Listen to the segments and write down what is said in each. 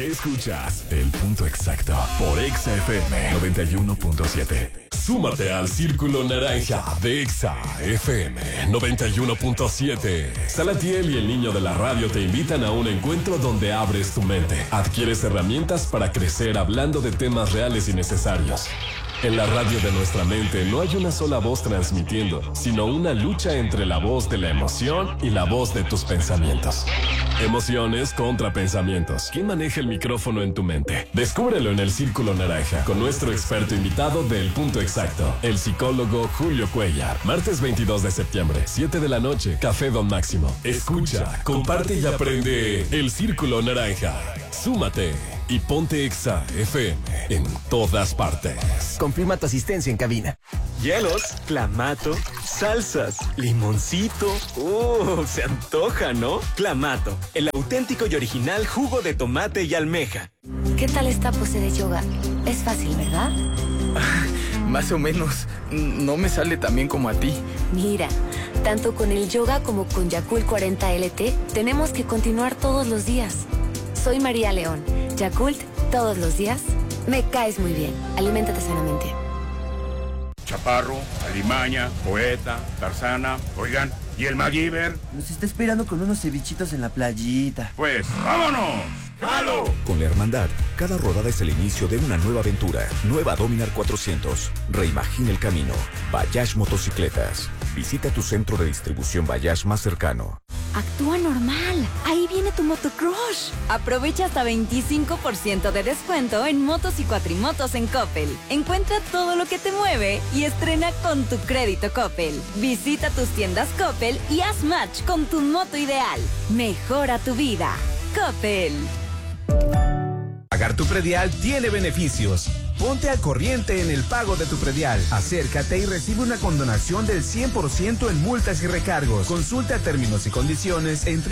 Escuchas El Punto Exacto por Exa FM 91.7. Súmate al Círculo Naranja de Exa FM 91.7. Salatiel y el niño de la radio te invitan a un encuentro donde abres tu mente. Adquieres herramientas para crecer hablando de temas reales y necesarios. En la radio de nuestra mente no hay una sola voz transmitiendo, sino una lucha entre la voz de la emoción y la voz de tus pensamientos. Emociones contra pensamientos. ¿Quién maneja el micrófono en tu mente? Descúbrelo en el Círculo Naranja con nuestro experto invitado del Punto Exacto, el psicólogo Julio Cuellar. Martes 22 de septiembre, 7 de la noche, Café Don Máximo. Escucha, comparte y aprende el Círculo Naranja. Súmate y ponte Exa FM en todas partes. Confirma tu asistencia en cabina. Hielos, clamato, salsas, limoncito. Se antoja, ¿no? Clamato, el auténtico y original jugo de tomate y almeja. ¿Qué tal esta pose de yoga? Es fácil, ¿verdad? Más o menos. No me sale tan bien como a ti. Mira, tanto con el yoga como con Yakult 40 LT, tenemos que continuar todos los días. Soy María León. Yakult, todos los días. Me caes muy bien. Aliméntate sanamente. Chaparro, Alimaña, Poeta, Tarzana, oigan, ¿y el MacGyver? Nos está esperando con unos cevichitos en la playita. Pues, ¡vámonos! ¡Jalo! Con la Hermandad, cada rodada es el inicio de una nueva aventura. Nueva Dominar 400. Reimagina el camino. Bayash Motocicletas. Visita tu centro de distribución Bayash más cercano. Actúa normal. Ahí viene tu motocrush. Aprovecha hasta 25% de descuento en motos y cuatrimotos en Coppel. Encuentra todo lo que te mueve y estrena con tu crédito Coppel. Visita tus tiendas Coppel y haz match con tu moto ideal. Mejora tu vida. Coppel. Pagar tu predial tiene beneficios. Ponte al corriente en el pago de tu predial. Acércate y recibe una condonación del 100% en multas y recargos. Consulta términos y condiciones en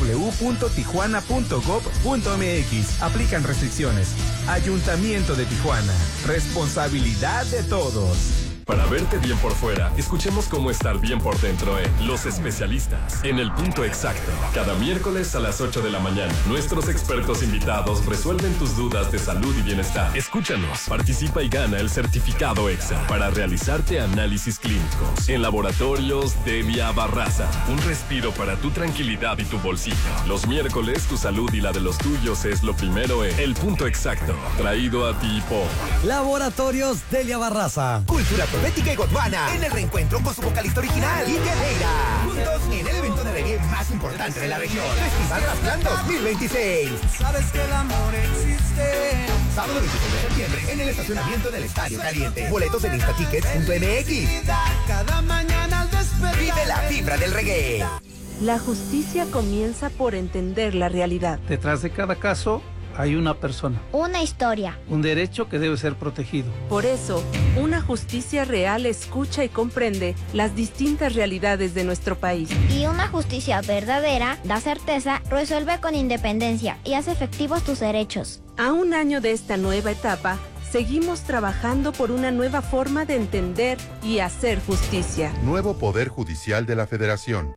www.tijuana.gov.mx. Aplican restricciones. Ayuntamiento de Tijuana. Responsabilidad de todos. Para verte bien por fuera, escuchemos cómo estar bien por dentro en Los Especialistas, en El Punto Exacto. Cada miércoles a las 8 de la mañana, nuestros expertos invitados resuelven tus dudas de salud y bienestar. Escúchanos, participa y gana el certificado EXA para realizarte análisis clínicos. En Laboratorios Devia Barraza, un respiro para tu tranquilidad y tu bolsillo. Los miércoles, tu salud y la de los tuyos es lo primero en El Punto Exacto, traído a ti por Laboratorios Delia Barraza. Cultura Profética y Gondwana en el reencuentro con su vocalista original, Ike Neira. Juntos en el evento de reggae más importante de la región, Festival Rasplán 2026. Sabes que el amor existe. Sábado 26 de septiembre en el estacionamiento del Estadio Caliente. Boletos en instatickets.mx. Cada mañana al despertar. Vive la fibra del reggae. La justicia comienza por entender la realidad. Detrás de cada caso hay una persona. Una historia. Un derecho que debe ser protegido. Por eso, una justicia real escucha y comprende las distintas realidades de nuestro país. Y una justicia verdadera da certeza, resuelve con independencia y hace efectivos tus derechos. A un año de esta nueva etapa, seguimos trabajando por una nueva forma de entender y hacer justicia. Nuevo Poder Judicial de la Federación.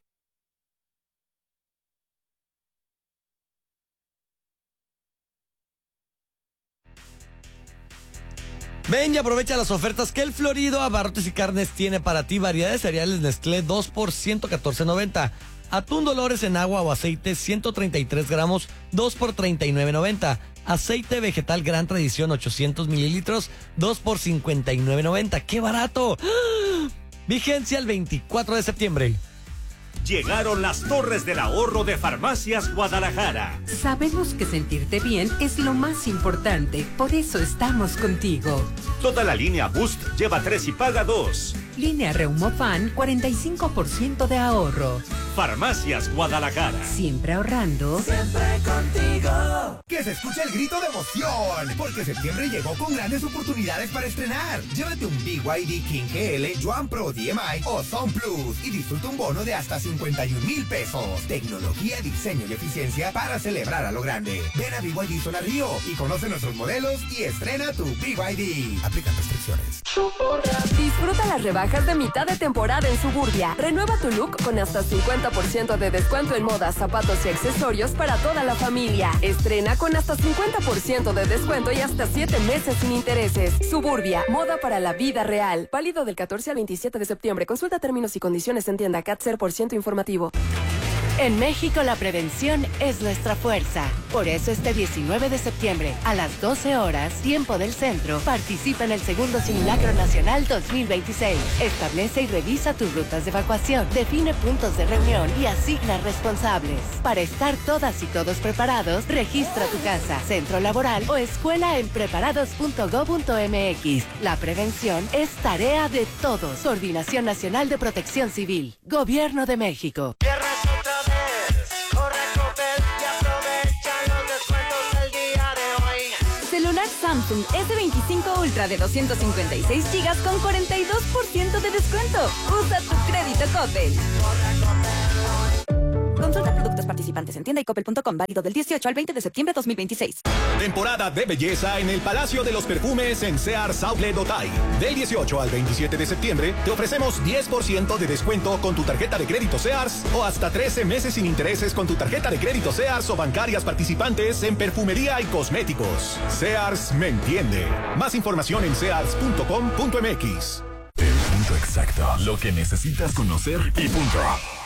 Ven y aprovecha las ofertas que el Florido Abarrotes y Carnes tiene para ti. Variedad de cereales Nestlé 2 por 114.90. Atún Dolores en agua o aceite 133 gramos 2 por 39.90. Aceite vegetal Gran Tradición 800 mililitros 2 por 59.90. ¡Qué barato! ¡Ah! Vigencia el 24 de septiembre. Llegaron las Torres del Ahorro de Farmacias Guadalajara. Sabemos que sentirte bien es lo más importante, por eso estamos contigo. Toda la línea Boost lleva 3 y paga 2. Línea Reumofan, 45% de ahorro. Farmacias Guadalajara. Siempre ahorrando. Siempre contigo. Que se escuche el grito de emoción, porque septiembre llegó con grandes oportunidades para estrenar. Llévate un BYD King GL, Yuan Pro DMI o Son Plus y disfruta un bono de hasta 51,000 pesos. Tecnología, diseño y eficiencia para celebrar a lo grande. Ven a BYD Zona Río y conoce nuestros modelos y estrena tu BYD. Aplican restricciones. Disfruta las rebajas de mitad de temporada en Suburbia. Renueva tu look con hasta 50% 50% de descuento en moda, zapatos y accesorios para toda la familia. Estrena con hasta 50% de descuento y hasta 7 meses sin intereses. Suburbia, moda para la vida real. Válido del 14 al 27 de septiembre. Consulta términos y condiciones en tienda CAT 0% informativo. En México la prevención es nuestra fuerza. Por eso este 19 de septiembre, a las 12 horas, tiempo del centro, participa en el segundo Simulacro Nacional 2026. Establece y revisa tus rutas de evacuación, define puntos de reunión y asigna responsables. Para estar todas y todos preparados, registra tu casa, centro laboral o escuela en preparados.go.mx. La prevención es tarea de todos. Coordinación Nacional de Protección Civil. Gobierno de México. Celular Samsung S25 Ultra de 256 GB con 42% de descuento. Usa tu crédito Coppel. Consulta productos participantes en tienda y coppel.com, válido del 18 al 20 de septiembre de 2026. Temporada de belleza en el Palacio de los Perfumes en Sears Outlet Otay. Del 18 al 27 de septiembre te ofrecemos 10% de descuento con tu tarjeta de crédito Sears o hasta 13 meses sin intereses con tu tarjeta de crédito Sears o bancarias participantes en perfumería y cosméticos. Sears me entiende. Más información en sears.com.mx. El punto exacto. Lo que necesitas conocer y punto.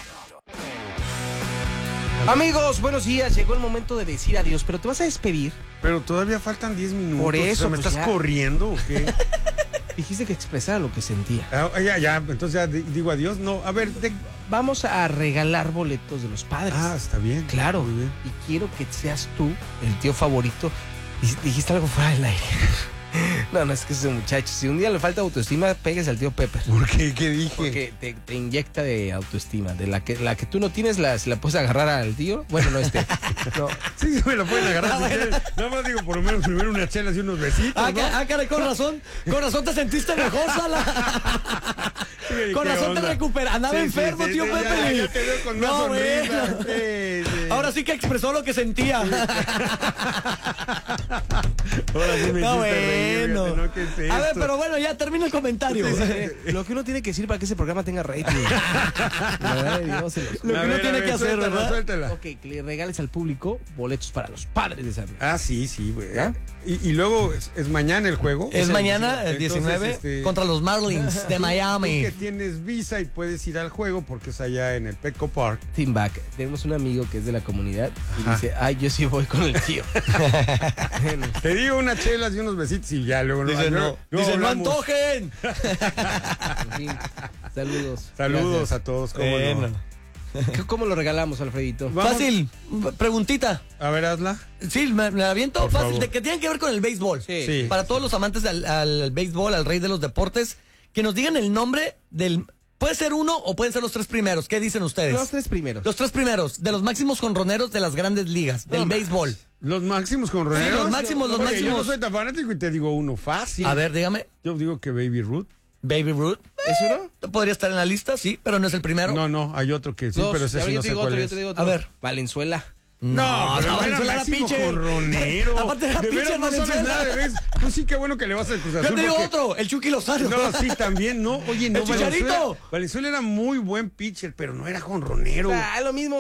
Amigos, buenos días. Llegó el momento de decir adiós, pero te vas a despedir. Pero todavía faltan 10 minutos. Por eso, o sea, ¿me estás corriendo o qué? Dijiste que expresara lo que sentía. Ya, entonces ya digo adiós. No, a ver, vamos a regalar boletos de los padres. Ah, está bien. Claro. Muy bien. Y quiero que seas tú el tío favorito. Dijiste algo fuera del aire. No, es que ese muchacho, si un día le falta autoestima, pegues al tío Pepper. ¿Por qué? ¿Qué dije? Porque te inyecta de autoestima. De la que tú no tienes, si la puedes agarrar al tío. Bueno, no. Sí, me la pueden agarrar. Nada más digo, por lo menos primero unas chelas y unos besitos, ¿no? Caray, con razón te sentiste mejor, Sala. Sí, con razón te recuperas. Andaba enfermo, tío Pepe. Ya te veo con más sonrisa. Ahora sí que expresó lo que sentía. Ahora sí me hiciste reír, ¿no? ¿Qué es esto? A ver, pero bueno, ya termina el comentario. Lo que uno tiene que decir para que ese programa tenga rating. Lo que uno tiene que hacer, ¿verdad? Suéltala. Ok, que le regales al público boletos para los padres de San Luis. Ah, sí, güey. Y luego es mañana el juego. Es mañana, el 19, contra los Marlins de Miami. Tú que tienes visa y puedes ir al juego porque es allá en el Petco Park. Team Back. Tenemos un amigo que es de la comunidad y dice, yo sí voy con el tío. Te digo unas chelas y unos besitos y ya luego dice, no antojen. En fin, saludos. Saludos a todos. ¿Cómo lo regalamos, Alfredito? Fácil, preguntita. A ver, hazla. Sí, me la aviento. Por fácil, favor. de que tienen que ver con el béisbol. Sí. Para todos los amantes al béisbol, al rey de los deportes, que nos digan el nombre del... Puede ser uno o pueden ser los tres primeros. ¿Qué dicen ustedes? Los tres primeros. Los tres primeros, de los máximos jonroneros de las grandes ligas, del béisbol. ¿Los máximos jonroneros? Sí, los máximos. Yo no soy tan fanático y te digo uno fácil. A ver, dígame. Yo digo que Baby Ruth. Baby Ruth. ¿Es uno? Podría estar en la lista, sí, pero no es el primero. No, hay otro que sí, pero ese sí no sé cuál es. A ver. Valenzuela. No, Valenzuela era pitcher. Aparte era de pitcher, veras no sabes nada de béisbol. Pues sí, qué bueno que le vas al Cruz Azul. Yo te digo otro, el Chucky Lozano. No, sí, también, no. Oye, no, el Chicharito. Valenzuela era muy buen pitcher, pero no era jonronero. Lo mismo.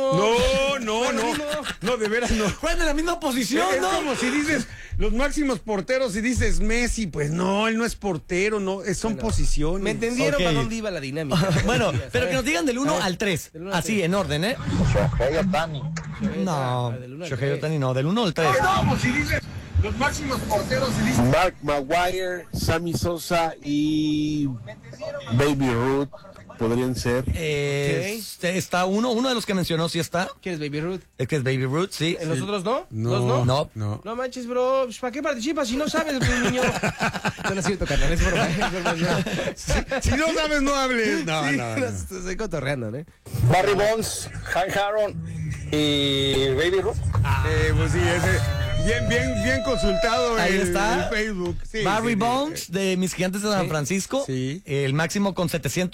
No, de veras no. Juegan en la misma posición, ¿no? Es como si dices los máximos porteros y dices Messi, pues no, él no es portero, no, son posiciones. Me entendieron para dónde iba la dinámica. Bueno, pero que nos digan del 1 al 3. Así, en orden, ¿eh? Shohei Ohtani. No, Shohei Ohtani no, del 1 al 3. No, pues si dices los máximos porteros y dices Mark Maguire, Sammy Sosa y Baby Ruth podrían ser. Está uno de los que mencionó, sí está. ¿Quién es Baby Ruth? Es que es Baby Ruth, sí. ¿En los otros no? No. No manches, bro. ¿Para qué participas si no sabes, niño? No es cierto, carnal, es broma. Si no sabes, no hables. No. Estoy cotorreando, ¿eh? Barry Bonds, Hank Aaron y Baby Ruth. Pues sí, ese. Bien consultado. Ahí está. El Facebook. Sí, Barry Bonds de mis Gigantes de San Francisco. Sí. El máximo con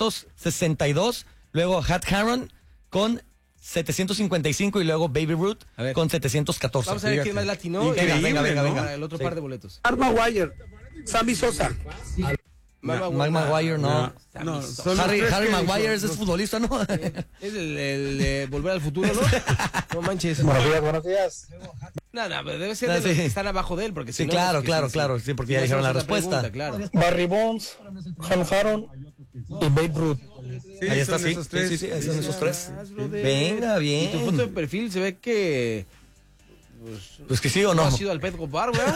762. Luego Hank Aaron con 755 y luego Baby Ruth con 714. Vamos a ver quién más latino. Venga. ¿no? El otro par de boletos. Mark Maguire, Sammy Sosa. Mike Maguire, no. Harry Maguire es futbolista, ¿no? Es el de Volver al Futuro, ¿no? No manches. Buenos días. No, pero debe ser de los que están abajo de él, porque sí, claro, sí, porque ya dijeron la respuesta. Pregunta, claro. Barry Bonds, Han Aaron y Babe Ruth. Sí, ahí está, sí. Esos tres. Sí, son esos tres. Venga, bien. Y tu foto de perfil se ve que... Pues que sí o no. ¿No has ido al Petco Bar, güey?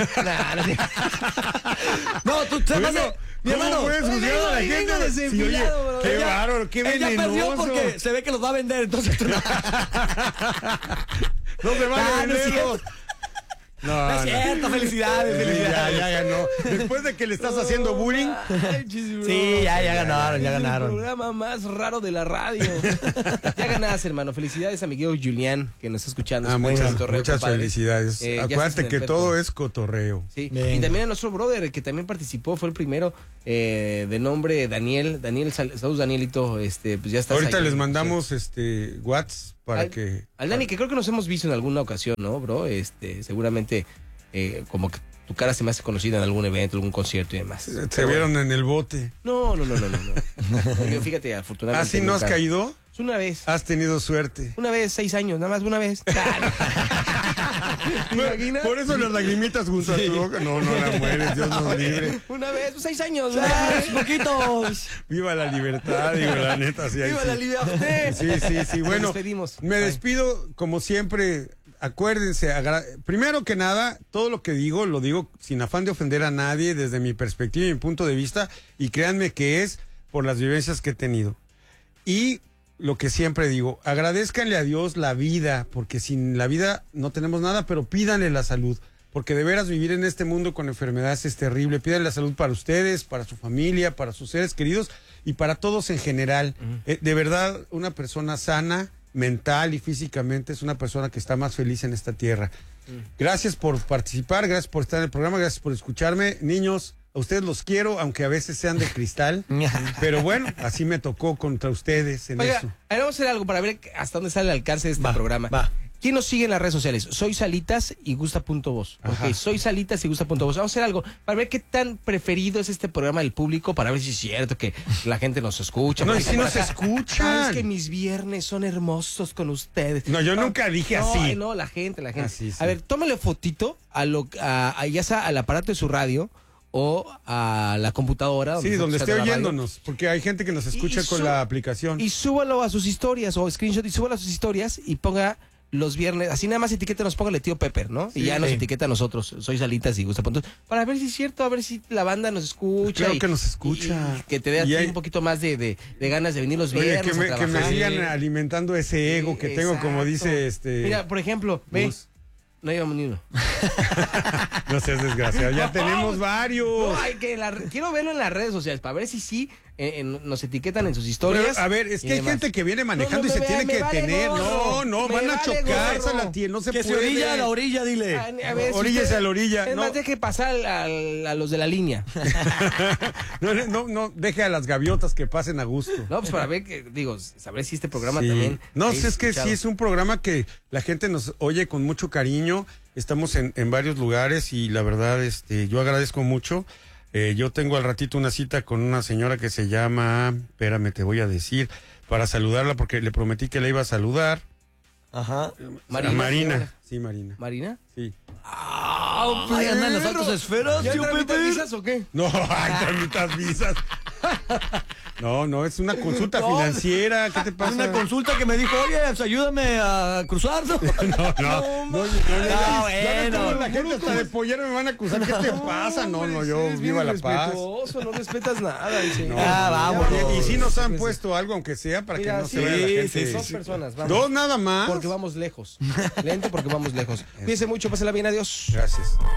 No, tú te vas a... Mi hermano, puedes juzgar a la gente? Sí, oye, qué bárbaro, qué venenoso. Ella perdió porque se ve que los va a vender, entonces tú no. No se va a vender. No es cierto, felicidades. Ya ganó. Después de que le estás haciendo bullying. Sí, ya ganaron. El programa más raro de la radio. Ya ganaste, hermano. Felicidades a mi querido Julián, que nos está escuchando. Muchas felicidades. Acuérdate que todo es cotorreo. Sí. Y también a nuestro brother, que también participó, fue el primero, de nombre Daniel. Saludos, Danielito. Pues ya estás. Ahorita ahí, les mandamos WhatsApp para que... Al Dani, que creo que nos hemos visto en alguna ocasión, ¿no, bro? Seguramente, como que tu cara se me hace conocida en algún evento, algún concierto y demás. Se vieron en el bote. No. Yo, fíjate, afortunadamente. ¿Ah, sí no has caído? Una vez. Has tenido suerte. Una vez, 6 años, nada más una vez. Por eso las lagrimitas junto a tu boca. No la mueres, Dios nos libre. Una vez, 6 años. Poquitos. Viva la libertad, digo, la neta. Sí, Viva la libertad. Sí. Bueno, me despido como siempre. Acuérdense, primero que nada, todo lo que digo, lo digo sin afán de ofender a nadie, desde mi perspectiva y mi punto de vista, y créanme que es por las vivencias que he tenido. Y lo que siempre digo, agradézcanle a Dios la vida, porque sin la vida no tenemos nada, pero pídanle la salud, porque de veras vivir en este mundo con enfermedades es terrible. Pídanle la salud para ustedes, para su familia, para sus seres queridos y para todos en general. De verdad, una persona sana, mental y físicamente, es una persona que está más feliz en esta tierra. Gracias por participar, gracias por estar en el programa, gracias por escucharme. Niños, a ustedes los quiero, aunque a veces sean de cristal, pero bueno, así me tocó contra ustedes en eso. Vamos a hacer algo para ver hasta dónde sale el alcance de este programa. ¿Quién nos sigue en las redes sociales? Soy Salitas y Gusta.voz. Ok, Soy Salitas y Gusta.voz. Vamos a hacer algo para ver qué tan preferido es este programa del público, para ver si es cierto que la gente nos escucha. No, y si nos escuchan. Es que mis viernes son hermosos con ustedes. No, yo nunca dije así. No, la gente. Sí. A ver, tómale fotito ya sea al aparato de su radio o a la computadora. Donde esté oyéndonos, porque hay gente que nos escucha con la aplicación. Y súbalo a sus historias, o screenshot, y súbalo a sus historias y ponga los viernes, así nada más etiquétanos, póngale tío Pepper, ¿no? Sí, y ya nos etiqueta a nosotros, Soy Salitas y Gusta.voz, para ver si es cierto, a ver si la banda nos escucha. Claro que nos escucha. Y que te dé un poquito más de ganas de venir los viernes. Que me sigan alimentando ese ego que tengo, como dice Mira, por ejemplo, ve. No llevamos ni uno. No seas desgraciado, ya tenemos varios. No, quiero verlo en las redes sociales para ver si sí nos etiquetan en sus historias. Pero, a ver, es que hay gente que viene manejando y se tiene que detener. No, van a chocar, no se puede. Que se orilla a la orilla, dile. Oríllese a la orilla. Es más, deje pasar a los de la línea. No, deje a las gaviotas que pasen a gusto. No, pues para ver, saber si este programa también. No, es que sí es un programa que la gente nos oye con mucho cariño. Estamos en varios lugares y la verdad, yo agradezco mucho. Yo tengo al ratito una cita con una señora que se llama, espérame, te voy a decir, para saludarla porque le prometí que la iba a saludar. Ajá. Marina. Sí, Marina. ¿Marina? Sí. Ay, andan las altas esferas, ¿Ya tío tramitas Pepe? visas o qué? No, tramitas visas. No, es una consulta financiera. ¿Qué te pasa? Una consulta que me dijo, oye, pues ayúdame a cruzar. No, bueno. La gente hasta de pollero me van a acusar. ¿Qué te pasa? No, yo viva la paz. No respetas nada. Vamos. Y sí nos han puesto algo, aunque sea, para que no se vea la gente. 2 personas, vamos. 2 nada más. Porque vamos lejos. Lento porque vamos lejos. Cuídense mucho, pásela bien, adiós. Gracias.